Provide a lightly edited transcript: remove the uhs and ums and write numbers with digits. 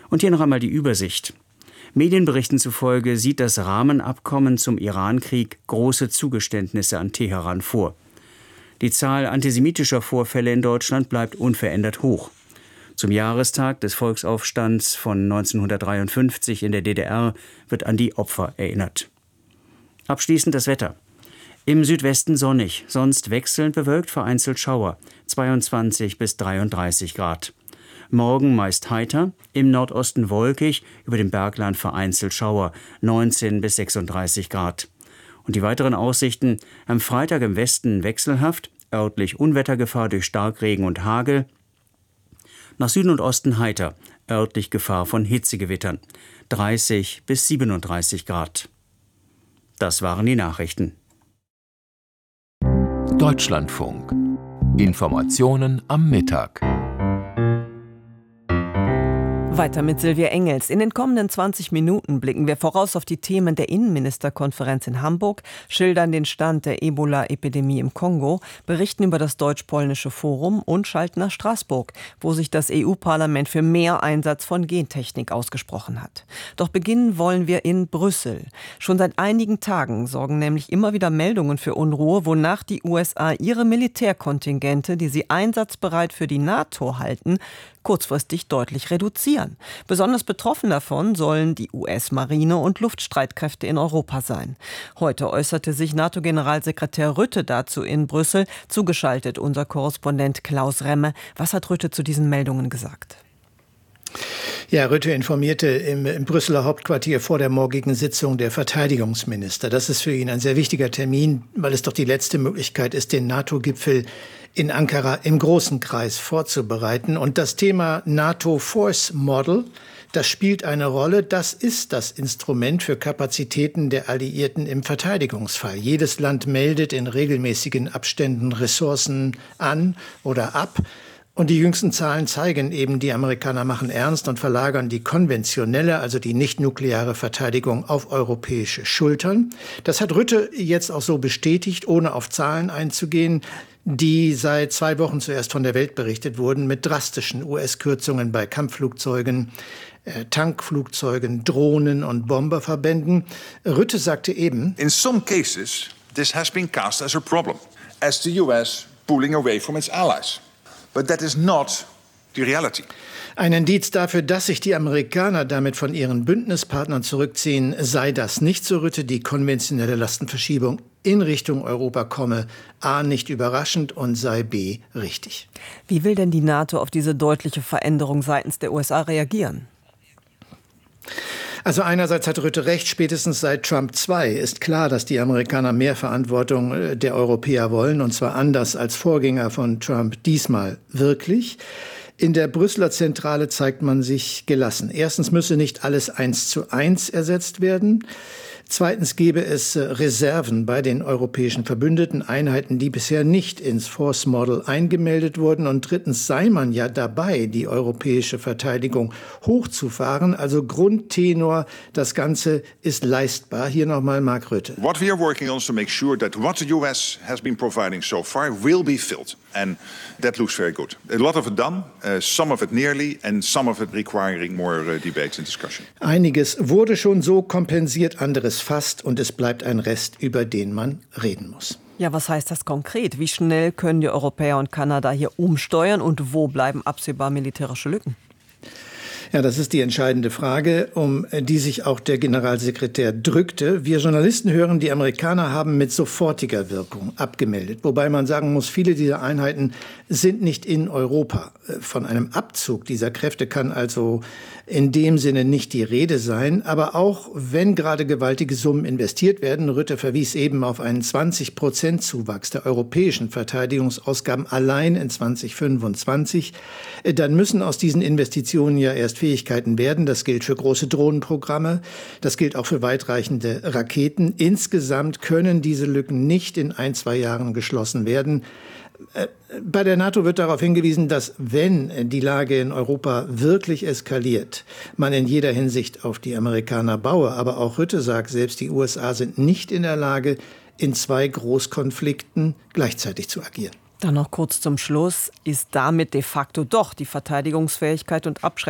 Und hier noch einmal die Übersicht. Medienberichten zufolge sieht das Rahmenabkommen zum Irankrieg große Zugeständnisse an Teheran vor. Die Zahl antisemitischer Vorfälle in Deutschland bleibt unverändert hoch. Zum Jahrestag des Volksaufstands von 1953 in der DDR wird an die Opfer erinnert. Abschließend das Wetter. Im Südwesten sonnig, sonst wechselnd bewölkt, vereinzelt Schauer, 22 bis 33 Grad. Morgen meist heiter, im Nordosten wolkig, über dem Bergland vereinzelt Schauer, 19 bis 36 Grad. Und die weiteren Aussichten: am Freitag im Westen wechselhaft, örtlich Unwettergefahr durch Starkregen und Hagel. Nach Süden und Osten heiter, örtlich Gefahr von Hitzegewittern, 30 bis 37 Grad. Das waren die Nachrichten. Deutschlandfunk. Informationen am Mittag. Weiter mit Silvia Engels. In den kommenden 20 Minuten blicken wir voraus auf die Themen der Innenministerkonferenz in Hamburg, schildern den Stand der Ebola-Epidemie im Kongo, berichten über das Deutsch-Polnische Forum und schalten nach Straßburg, wo sich das EU-Parlament für mehr Einsatz von Gentechnik ausgesprochen hat. Doch beginnen wollen wir in Brüssel. Schon seit einigen Tagen sorgen nämlich immer wieder Meldungen für Unruhe, wonach die USA ihre Militärkontingente, die sie einsatzbereit für die NATO halten, kurzfristig deutlich reduzieren. Besonders betroffen davon sollen die US-Marine und Luftstreitkräfte in Europa sein. Heute äußerte sich NATO-Generalsekretär Rutte dazu in Brüssel. Zugeschaltet unser Korrespondent Klaus Remme. Was hat Rutte zu diesen Meldungen gesagt? Ja, Rutte informierte im Brüsseler Hauptquartier vor der morgigen Sitzung der Verteidigungsminister. Das ist für ihn ein sehr wichtiger Termin, weil es doch die letzte Möglichkeit ist, den NATO-Gipfel in Ankara im großen Kreis vorzubereiten. Und das Thema NATO Force Model, das spielt eine Rolle. Das ist das Instrument für Kapazitäten der Alliierten im Verteidigungsfall. Jedes Land meldet in regelmäßigen Abständen Ressourcen an oder ab. Und die jüngsten Zahlen zeigen eben, die Amerikaner machen ernst und verlagern die konventionelle, also die nicht-nukleare Verteidigung auf europäische Schultern. Das hat Rutte jetzt auch so bestätigt, ohne auf Zahlen einzugehen, die seit 2 Wochen zuerst von der Welt berichtet wurden, mit drastischen US-Kürzungen bei Kampfflugzeugen, Tankflugzeugen, Drohnen und Bomberverbänden. Rutte sagte eben: In some cases, this has been cast as a problem, as the US pulling away from its allies. But that is not the reality. Ein Indiz dafür, dass sich die Amerikaner damit von ihren Bündnispartnern zurückziehen, sei das nicht, so Rutte. Die konventionelle Lastenverschiebung in Richtung Europa komme A, nicht überraschend und sei B, richtig. Wie will denn die NATO auf diese deutliche Veränderung seitens der USA reagieren? Also einerseits hat Rutte recht, spätestens seit Trump 2 ist klar, dass die Amerikaner mehr Verantwortung der Europäer wollen, und zwar anders als Vorgänger von Trump, diesmal wirklich. In der Brüsseler Zentrale zeigt man sich gelassen. Erstens müsse nicht alles 1:1 ersetzt werden. Zweitens gäbe es Reserven bei den europäischen Verbündeten, Einheiten, die bisher nicht ins Force Model eingemeldet wurden. Und drittens sei man ja dabei, die europäische Verteidigung hochzufahren. Also Grundtenor, das Ganze ist leistbar. Hier nochmal Mark Rutte. What we are working on is to make sure that what the US has been providing so far will be filled. And that looks very good. A lot of it done, some of it nearly, and some of it requiring more debates and discussion. Einiges wurde schon so kompensiert, anderes fast, und es bleibt ein Rest, über den man reden muss. Ja, was heißt das konkret? Wie schnell können die Europäer und Kanada hier umsteuern und wo bleiben absehbar militärische Lücken? Ja, das ist die entscheidende Frage, um die sich auch der Generalsekretär drückte. Wir Journalisten hören, die Amerikaner haben mit sofortiger Wirkung abgemeldet. Wobei man sagen muss, viele dieser Einheiten sind nicht in Europa. Von einem Abzug dieser Kräfte kann also in dem Sinne nicht die Rede sein. Aber auch wenn gerade gewaltige Summen investiert werden, Rutte verwies eben auf einen 20% Zuwachs der europäischen Verteidigungsausgaben allein in 2025, dann müssen aus diesen Investitionen ja erst Fähigkeiten werden. Das gilt für große Drohnenprogramme, das gilt auch für weitreichende Raketen. Insgesamt können diese Lücken nicht in 1-2 Jahren geschlossen werden. Bei der NATO wird darauf hingewiesen, dass, wenn die Lage in Europa wirklich eskaliert, man in jeder Hinsicht auf die Amerikaner baue. Aber auch Rutte sagt, selbst die USA sind nicht in der Lage, in 2 Großkonflikten gleichzeitig zu agieren. Dann noch kurz zum Schluss. Ist damit de facto doch die Verteidigungsfähigkeit und